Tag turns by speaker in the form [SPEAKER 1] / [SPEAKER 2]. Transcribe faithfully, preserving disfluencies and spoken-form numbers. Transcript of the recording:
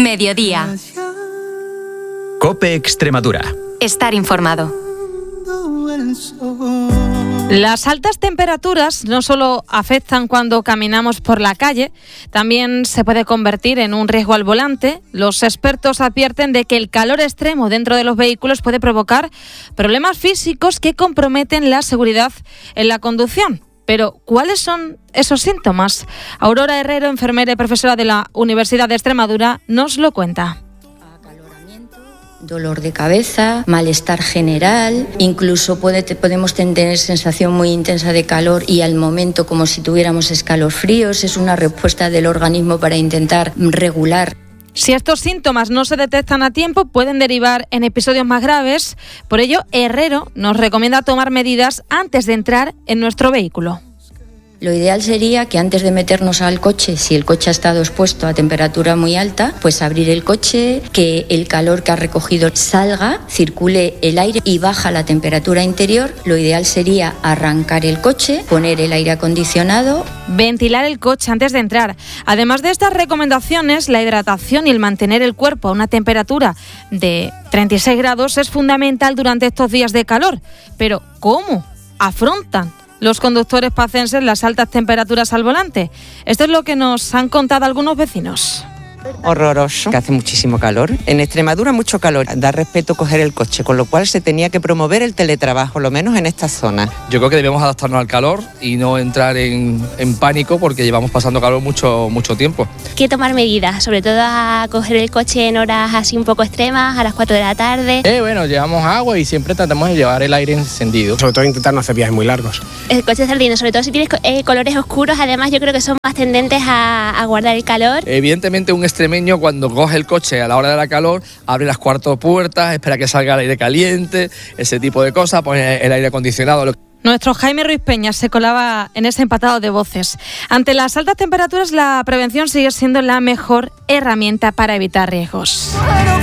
[SPEAKER 1] Mediodía.
[SPEAKER 2] COPE Extremadura.
[SPEAKER 1] Estar informado.
[SPEAKER 3] Las altas temperaturas no solo afectan cuando caminamos por la calle, también se puede convertir en un riesgo al volante. Los expertos advierten de que el calor extremo dentro de los vehículos puede provocar problemas físicos que comprometen la seguridad en la conducción. Pero, ¿cuáles son esos síntomas? Aurora Herrero, enfermera y profesora de la Universidad de Extremadura, nos lo cuenta.
[SPEAKER 4] Dolor de cabeza, malestar general, incluso puede, podemos tener sensación muy intensa de calor y al momento como si tuviéramos escalofríos. Es una respuesta del organismo para intentar regular.
[SPEAKER 3] Si estos síntomas no se detectan a tiempo, pueden derivar en episodios más graves. Por ello, Herrero nos recomienda tomar medidas antes de entrar en nuestro vehículo.
[SPEAKER 4] Lo ideal sería que antes de meternos al coche, si el coche ha estado expuesto a temperatura muy alta, pues abrir el coche, que el calor que ha recogido salga, circule el aire y baja la temperatura interior. Lo ideal sería arrancar el coche, poner el aire acondicionado.
[SPEAKER 3] Ventilar el coche antes de entrar. Además de estas recomendaciones, la hidratación y el mantener el cuerpo a una temperatura de treinta y seis grados es fundamental durante estos días de calor. Pero, ¿cómo afrontan los conductores pacenses las altas temperaturas al volante? Esto es lo que nos han contado algunos vecinos.
[SPEAKER 5] Horroroso, que hace muchísimo calor. En Extremadura mucho calor, da respeto coger el coche, con lo cual se tenía que promover el teletrabajo, lo menos en esta zona.
[SPEAKER 6] Yo creo que debemos adaptarnos al calor y no entrar en, en pánico porque llevamos pasando calor mucho, mucho tiempo.
[SPEAKER 7] Hay que tomar medidas, sobre todo a coger el coche en horas así un poco extremas, a las cuatro de la tarde.
[SPEAKER 8] Eh, bueno, llevamos agua y siempre tratamos de llevar el aire encendido.
[SPEAKER 9] Sobre todo intentar no hacer viajes muy largos.
[SPEAKER 7] El coche sardino, sobre todo si tienes eh, colores oscuros, además yo creo que son más tendentes a, a guardar el calor.
[SPEAKER 6] Evidentemente un extremeño cuando coge el coche a la hora de la calor, abre las cuatro puertas, espera que salga el aire caliente, ese tipo de cosas, pone el aire acondicionado.
[SPEAKER 3] Nuestro Jaime Ruiz Peña se colaba en ese empatado de voces. Ante las altas temperaturas, la prevención sigue siendo la mejor herramienta para evitar riesgos.